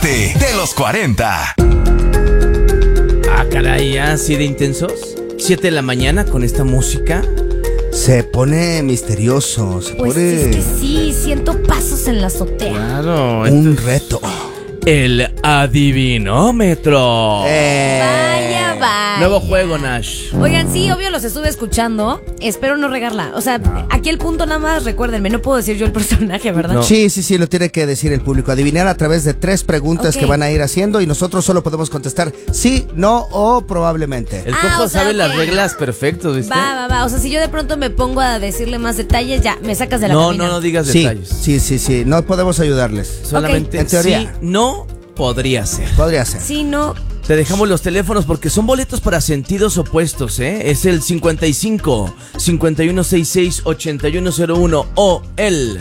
parte de los 40. Ah, caray, así de intensos. 7 de la mañana con esta música. Se pone misterioso, Pues pone es que sí, siento pasos en la azotea. Claro. un reto. El adivinómetro. Vaya, vaya. Nuevo juego, Nash. Oigan, sí, obvio los estuve escuchando. Espero no regarla. O sea, aquí el punto nada más, recuérdenme, no puedo decir yo el personaje, ¿verdad? No. Sí, lo tiene que decir el público. Adivinar a través de 3 preguntas Ok. que van a ir haciendo y nosotros solo podemos contestar sí, no o probablemente. El Ah, cojo o sea, sabe ok. las reglas perfecto, ¿viste? Va. O sea, si yo de pronto me pongo a decirle más detalles, ya, me sacas de la cabina. No digas Sí, detalles. sí, no podemos ayudarles. Solamente En teoría. sí, no podría ser. Podría ser. Sí, no. Te dejamos los teléfonos porque son boletos para sentidos opuestos, ¿eh? Es el 55 5166 8101 o el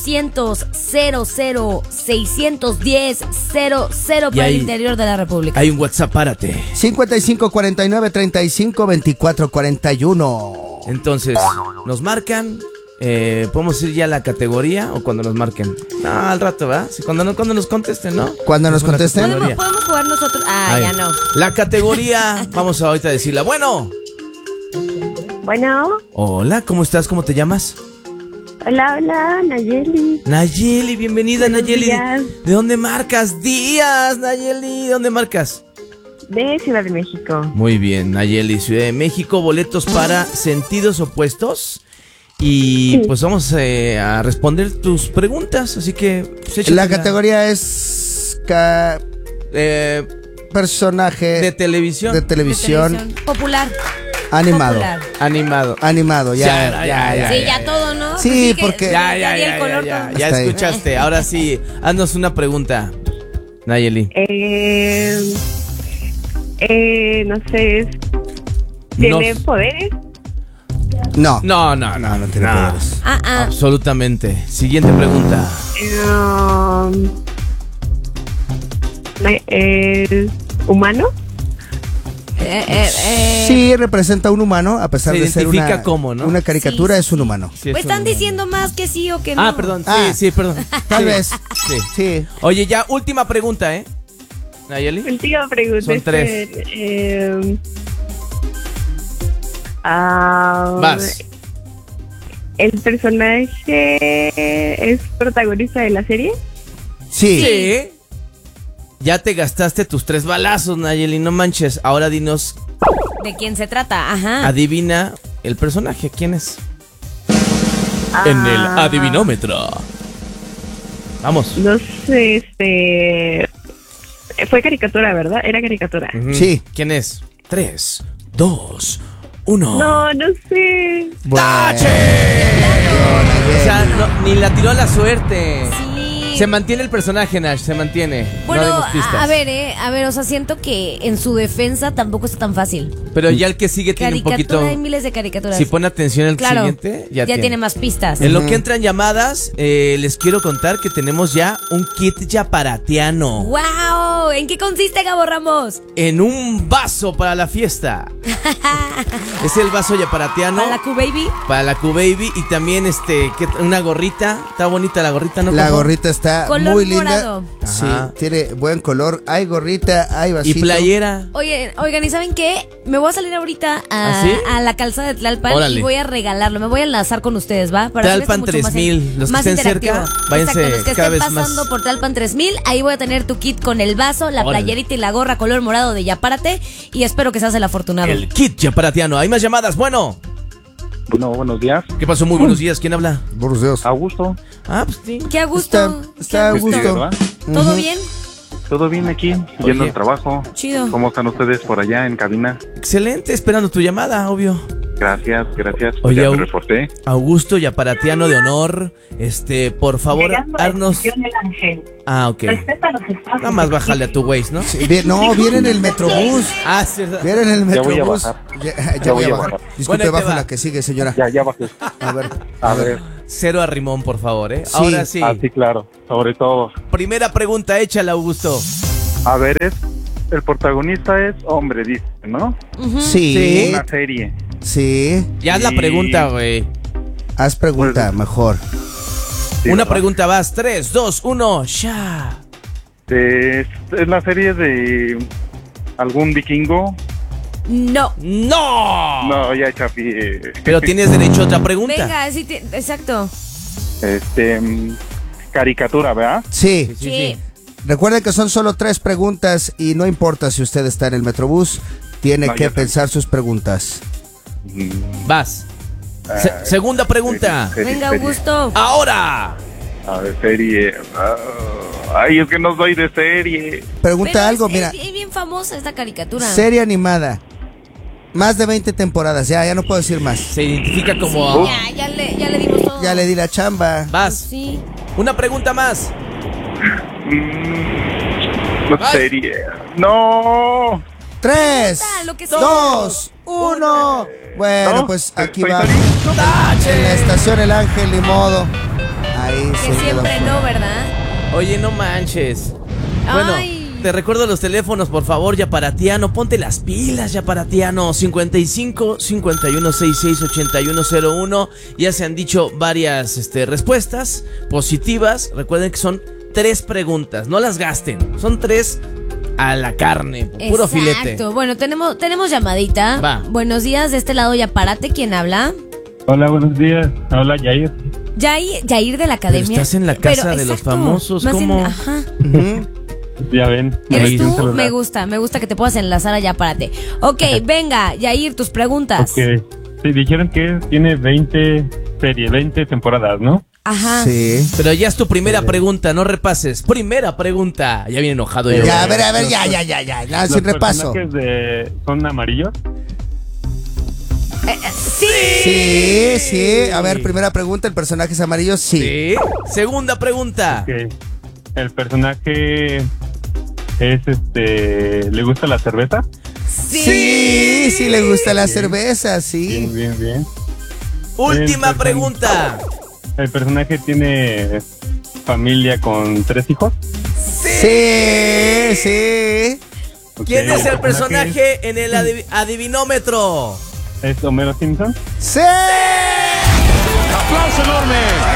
800-00-610-00 Y para ahí- el interior de la República. hay un WhatsApp, párate. 55 49 35 24 41. Entonces, nos marcan. ¿Podemos ir ya a la categoría o cuando nos marquen? No, al rato, ¿verdad? Sí, cuando nos contesten, ¿no? Cuando nos Es una contesten. categoría. ¿Podemos jugar nosotros? Ay, Ya no. La categoría, vamos a ahorita decirla. Bueno. Bueno, Hola, ¿cómo estás? ¿Cómo te llamas? hola, Nayeli. Nayeli, bienvenida, Buenos Nayeli. días. ¿De dónde marcas? Días, Nayeli. ¿De dónde marcas? De Ciudad de México. Muy bien, Nayeli, Ciudad de México, boletos para sentidos opuestos. Y Sí. pues vamos a responder tus preguntas, así que pues, échate La categoría es personaje de televisión. de televisión Popular. animado. Popular. Animado. Animado, ya. Sí, ya todo, ¿no? Sí, Así que porque- ya di el color todo. Ya Hasta ahí. escuchaste. Ahora sí, haznos una pregunta, Nayeli. No sé, ¿tiene Nos- poderes? No. No tiene poderes. Absolutamente. Siguiente pregunta. ¿Es humano? Sí, representa a un humano, a pesar Se de ser identifica como, ¿no? una caricatura, Sí, es un humano. Sí, es Pues están un- diciendo más que sí o que no. Ah, perdón. Ah. Sí, perdón. Tal Sí. vez. Sí. Sí. Oye, ya, última pregunta, ¿eh? Nayeli. Última pregunta. Son 3. Vas. ¿El personaje es protagonista de la serie? Sí. Sí. Ya te gastaste tus 3 balazos, Nayeli, no manches. Ahora dinos, ¿De quién se trata? Ajá. adivina el personaje, ¿quién es? En el adivinómetro. Vamos. No sé, fue caricatura, ¿verdad? Era caricatura. Ujú. Sí. ¿Quién es? 3, 2, 1. No sé. Bueno. O sea, ni la tiró a la suerte. Sí. Se mantiene el personaje, Nash, se mantiene. Bueno, no demos pistas. a ver, o sea, siento que en su defensa tampoco está tan fácil. Pero ya el que sigue tiene un Caricatura, poquito. hay miles de caricaturas. Si pone atención el Claro, siguiente, ya tiene más pistas. En lo que entran llamadas, les quiero contar que tenemos ya un kit yaparatiano. ¡Wow! ¿En qué consiste, Gabo Ramos? En un vaso para la fiesta. Es el vaso yaparatiano. ¿Para la Q-Baby? Para la Q-Baby. Y también una gorrita. Está bonita la gorrita, ¿no? La Coco? gorrita está Color muy linda. morado. Sí, Ajá. tiene buen color. Hay gorrita, hay Y vasito. playera. Oigan, ¿y saben qué? Me voy a salir ahorita ¿Ah, sí? a la calzada de Tlalpan Órale. y voy a regalarlo. Me voy a enlazar con ustedes, ¿va? Para hacer Tlalpan esto mucho más 3000. Los que más estén cerca, interactivo. váyanse Exacto, los que cada estén vez más. pasando por Tlalpan 3000, ahí voy a tener tu kit con el vaso, la Órale. playerita y la gorra color morado de Yapárate y espero que seas el afortunado. El kit yaparatiano. Hay más llamadas. Bueno. Bueno, buenos días. ¿Qué pasó? Muy buenos días. ¿Quién habla? Buenos días. Augusto. Ah, pues sí. Qué a gusto. Está a qué gusto. ¿verdad? ¿Todo bien? ¿Todo bien aquí? Yendo al trabajo. Chido. ¿Cómo están ustedes por allá en cabina? Excelente. Esperando tu llamada, obvio. Gracias. Oye, Ya me reporté. Augusto Yaparatiano de honor. Por favor, haznos. Ah, ok. Nada más bájale a tu Waze, ¿no? Sí, no, viene en el Metrobús. Ah, sí, ¿verdad? Viene en el Ya voy a Metrobús. bajar. Ya voy a bajar. bajar. Disculpe, Bueno, ahí te bajo va. la que sigue, señora. Ya bajé. A ver. A ver. Cero a rimón, por favor, ¿eh? Sí. Ahora sí. Sí, claro. Sobre todo. Primera pregunta, échala, Augusto. A ver, el protagonista es hombre, dice, ¿no? Sí. Una serie. Sí. Ya haz la pregunta, güey. Haz pregunta, mejor. Sí, Una ¿verdad? pregunta vas. 3, 2, 1, ya. ¿Es la serie de algún vikingo? No. ¡No! No, ya chafié. Pero tienes derecho a otra pregunta. Venga, sí, exacto. Caricatura, ¿verdad? Sí. Sí. Recuerden que son solo 3 preguntas y no importa si usted está en el Metrobús, tiene No, que yo pensar sus preguntas. Vas. Segunda pregunta. Venga, Augusto. Ahora. A ver, serie. Ay, es que no soy de serie. Pregunta Pero algo, es mira. bien famosa esta caricatura. Serie animada. Más de 20 temporadas. Ya no puedo decir más. Se identifica como... Ya le dimos todo. Ya le di la chamba. Vas. Sí. Una pregunta más. Serie. No. 3, Lo que sea. 2, 1. Bueno, ¿No? pues aquí ¿Soy va. Tori? En la estación El Ángel, ni modo. Ahí Que se quedó siempre fuera. no, ¿verdad? Oye, no manches. Bueno, Ay. te recuerdo los teléfonos, por favor, Yaparatiano. Ponte las pilas, Yaparatiano. 55 51 66 8101. Ya se han dicho varias respuestas positivas. Recuerden que son 3 preguntas. No las gasten. Son 3 a la carne. Puro Exacto. filete. Bueno, tenemos llamadita. Va. Buenos días, de este lado ya párate. ¿Quién habla? Hola, buenos días. Habla Yair. Yair de la academia. Pero estás en la casa de los famosos, más ¿cómo? ajá. Ya ven. me ¿Eres metí un tú? celular. Me gusta que te puedas enlazar allá, párate. Ok, venga, Yair, tus preguntas. Ok. Sí, dijeron que tiene 20 series, 20 temporadas, ¿no? Ajá. Sí. Pero ya es tu primera pregunta, no repases. Primera pregunta. Ya viene enojado yo. Ya, a ver, ya. Nada, Los sin repaso. personajes son amarillos. Sí. Sí. A ver, primera pregunta. ¿El personaje es amarillo? Sí. Sí. Segunda pregunta. Que el personaje es ¿le gusta la cerveza? Sí le gusta la cerveza, sí. Bien. Última El pregunta. El personaje tiene familia con 3 hijos. Sí. Ok, ¿Quién es el personaje personaje en el adivinómetro? ¿Es Homero Simpson? Sí. ¡Aplauso enorme!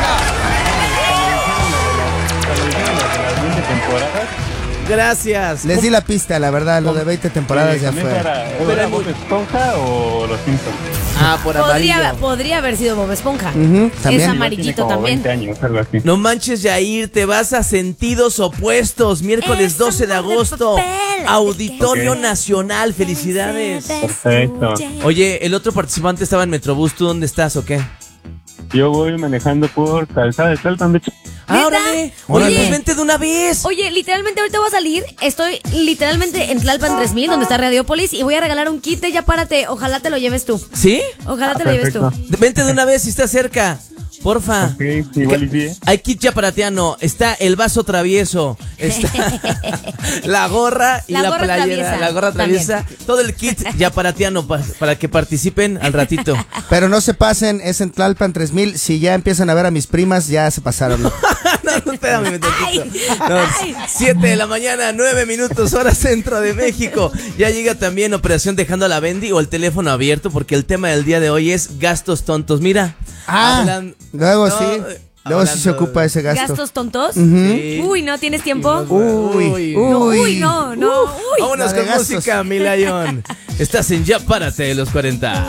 Cuando dijeron las 20 temporadas. Gracias. Les di la pista, la verdad, lo de 20 temporadas ya ¿también fue. ¿Era Bob Esponja o Los Simpsons? Ah, por amarillo. Podría haber sido Bob Esponja. Ujú, también. Es Tiene amarillito como también. 20 años, algo así. No manches, Yair, te vas a Sentidos Opuestos, miércoles Eso 12 de no de agosto, papel. Auditorio Ok. Nacional, felicidades. Perfecto. Oye, el otro participante estaba en Metrobús, ¿tú dónde estás o qué? Yo voy manejando por Calzada de Tlalpan, de hecho. Ah, órale, oye, Oye. pues vente de una vez. Oye, literalmente ahorita voy a salir. Estoy literalmente en Tlalpan 3000, donde está Radiopolis, y voy a regalar un kit de Ya Párate. Ojalá te lo lleves tú. ¿Sí? Ojalá te lo lleves tú. perfecto. Vente de una vez si estás cerca, porfa. Ok, igual y sí, ¿eh? Hay kit Yaparatiano, está el vaso travieso, está la gorra y La la, gorra playera, traviesa, la gorra traviesa, todo el kit Yaparatiano para que participen al ratito. Pero no se pasen, es en Tlalpan 3000. Si ya empiezan a ver a mis primas, ya se pasaron. No, espérame un tantito. Ay, No, ay. 7 de la mañana, 9 minutos, hora centro de México. Ya llega también Operación Dejando a la Bendy o el teléfono abierto, porque el tema del día de hoy es gastos tontos. Mira, hablan- Luego no, sí. Luego sí se hablando- ocupa ese gasto. ¿Gastos tontos? Sí. Uy, ¿no tienes tiempo? Uy. No, uy, no. Uy. Vámonos La de con gastos. música, mi Lion. Estás en Ya Párate de los 40.